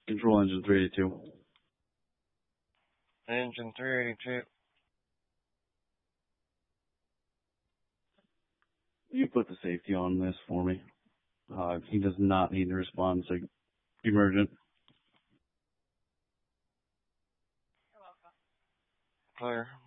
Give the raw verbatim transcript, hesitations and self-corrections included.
Control engine three eighty-two. Engine three eighty-two. You put the safety on this for me. Uh, he does not need to respond to emergent. Clear.